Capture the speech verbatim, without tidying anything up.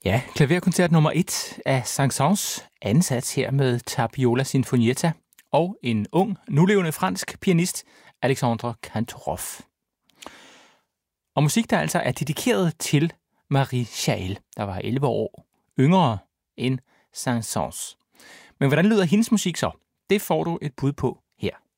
Ja, klaverkoncert nummer et af Saint-Saëns, anden sats her med Tapiola Sinfonietta og en ung, nulevende fransk pianist, Alexandre Kantorov. Og musik, der altså er dedikeret til Marie Chaël, der var elleve år yngre end Saint-Saëns. Men hvordan lyder hendes musik så? Det får du et bud på her.